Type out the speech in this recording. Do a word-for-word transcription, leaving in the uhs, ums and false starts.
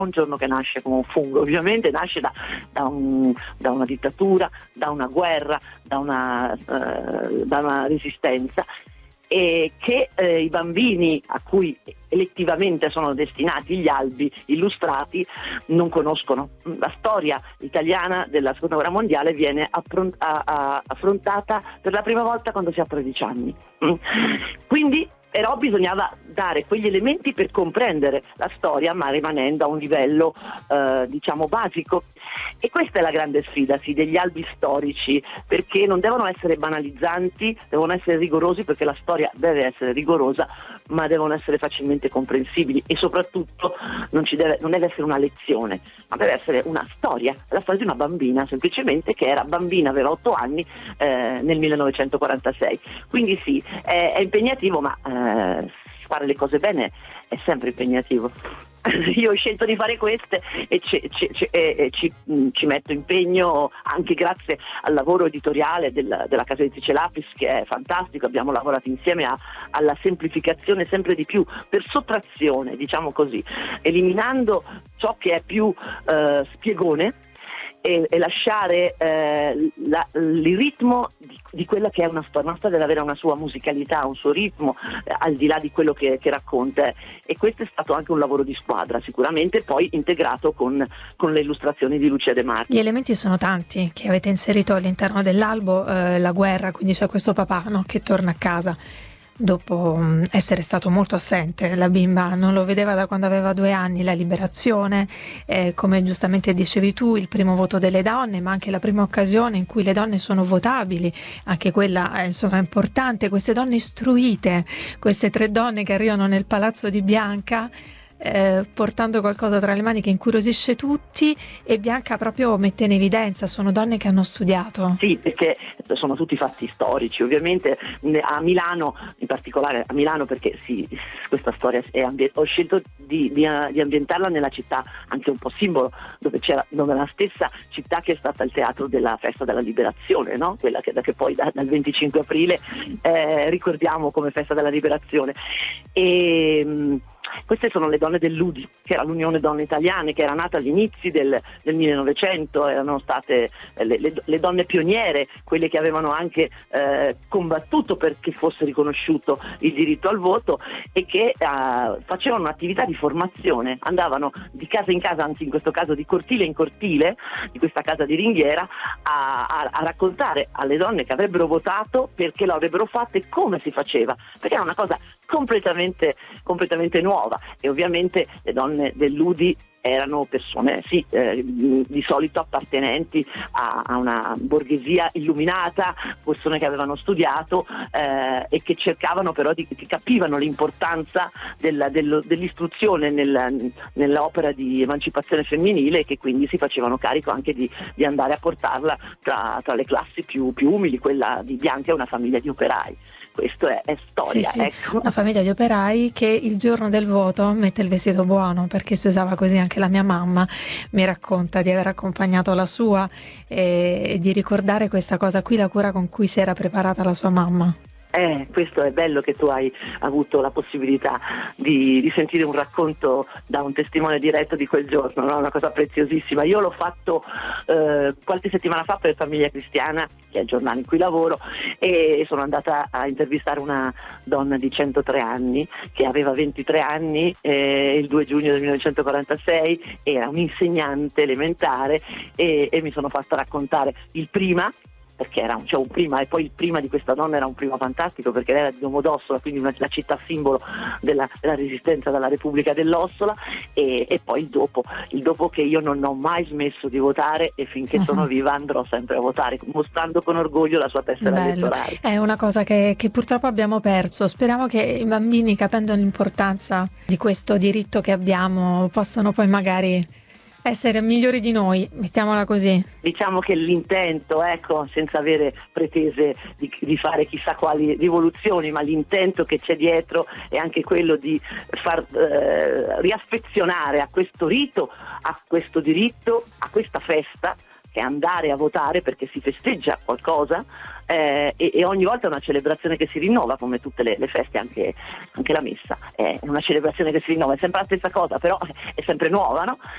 un giorno che nasce come un fungo, ovviamente nasce da, da, un, da una dittatura, da una guerra, da una, uh, da una resistenza, e che eh, i bambini a cui elettivamente sono destinati gli albi illustrati non conoscono. La storia italiana della seconda guerra mondiale viene appron- a- a- affrontata per la prima volta quando si ha tredici anni. Quindi però bisognava dare quegli elementi per comprendere la storia, ma rimanendo a un livello eh, diciamo basico. E questa è la grande sfida, sì, degli albi storici, perché non devono essere banalizzanti, devono essere rigorosi, perché la storia deve essere rigorosa, ma devono essere facilmente comprensibili, e soprattutto non, ci deve, non deve essere una lezione, ma deve essere una storia, la storia di una bambina semplicemente, che era bambina, aveva otto anni eh, nel millenovecentoquarantasei. Quindi sì, è, è impegnativo, ma eh, fare le cose bene è sempre impegnativo. Io ho scelto di fare queste e, ci, ci, ci, e ci, ci metto impegno anche grazie al lavoro editoriale del, della casa editrice Lapis, che è fantastico. Abbiamo lavorato insieme a, alla semplificazione sempre di più, per sottrazione, diciamo così, eliminando ciò che è più eh, spiegone, E, e lasciare eh, la, il ritmo di, di quella che è una storia. Una storia deve avere una sua musicalità, un suo ritmo, eh, al di là di quello che, che racconta, e questo è stato anche un lavoro di squadra, sicuramente, poi integrato con, con le illustrazioni di Lucia De Marchi. Gli elementi sono tanti che avete inserito all'interno dell'albo, eh, la guerra, quindi c'è questo papà, no, che torna a casa dopo essere stato molto assente. La bimba non lo vedeva da quando aveva due anni, la liberazione, eh, come giustamente dicevi tu, il primo voto delle donne, ma anche la prima occasione in cui le donne sono votabili, anche quella eh, insomma è importante. Queste donne istruite, queste tre donne che arrivano nel palazzo di Bianca Eh, portando qualcosa tra le mani che incuriosisce tutti, e Bianca proprio mette in evidenza, sono donne che hanno studiato. Sì, perché sono tutti fatti storici, ovviamente a Milano, in particolare a Milano, perché sì, questa storia è ambi- ho scelto di, di, di ambientarla nella città anche un po' simbolo, dove c'era dove la stessa città che è stata il teatro della festa della liberazione, no? Quella che, che poi da, dal venticinque aprile eh, ricordiamo come festa della liberazione. E mh, queste sono le donne dell'U D I, che era l'Unione Donne Italiane, che era nata agli inizi del, del millenovecento, erano state le, le, le donne pioniere, quelle che avevano anche eh, combattuto perché fosse riconosciuto il diritto al voto, e che eh, facevano un'attività di formazione, andavano di casa in casa, anzi in questo caso di cortile in cortile, di questa casa di ringhiera, a, a, a raccontare alle donne che avrebbero votato perché lo avrebbero fatto e come si faceva, perché era una cosa completamente, completamente nuova. E ovviamente le donne dell'U D I erano persone, sì, eh, di solito appartenenti a, a una borghesia illuminata, persone che avevano studiato eh, e che cercavano però di, che capivano l'importanza della, dello, dell'istruzione nel, nell'opera di emancipazione femminile, e che quindi si facevano carico anche di, di andare a portarla tra, tra le classi più, più umili. Quella di Bianca è una famiglia di operai. Questo è, è storia, sì, sì. Ecco. Una famiglia di operai che il giorno del voto mette il vestito buono, perché si usava così. Anche la mia mamma mi racconta di aver accompagnato la sua e, e di ricordare questa cosa qui, la cura con cui si era preparata la sua mamma. Eh, questo è bello, che tu hai avuto la possibilità di, di sentire un racconto da un testimone diretto di quel giorno, no? Una cosa preziosissima. Io l'ho fatto eh, qualche settimana fa per Famiglia Cristiana, che è il giornale in cui lavoro, e sono andata a intervistare una donna di centotré anni che aveva ventitré anni eh, il due giugno del millenovecentoquarantasei, era un'insegnante elementare, e, e mi sono fatta raccontare il prima, perché era un, cioè un prima, e poi il prima di questa donna era un prima fantastico, perché lei era di Domodossola, quindi una, la città simbolo della, della resistenza dalla Repubblica dell'Ossola, e, e poi il dopo, il dopo che io non ho mai smesso di votare, e finché uh-huh. sono viva andrò sempre a votare, mostrando con orgoglio la sua tessera Bello. elettorale. È una cosa che, che purtroppo abbiamo perso. Speriamo che i bambini, capendo l'importanza di questo diritto che abbiamo, possano poi magari essere migliori di noi, mettiamola così. Diciamo che l'intento, ecco, senza avere pretese di, di fare chissà quali rivoluzioni, ma l'intento che c'è dietro è anche quello di far eh, riaffezionare a questo rito, a questo diritto, a questa festa, che è andare a votare, perché si festeggia qualcosa, eh, e, e ogni volta è una celebrazione che si rinnova, come tutte le, le feste, anche, anche la messa è una celebrazione che si rinnova, è sempre la stessa cosa, però è sempre nuova, no?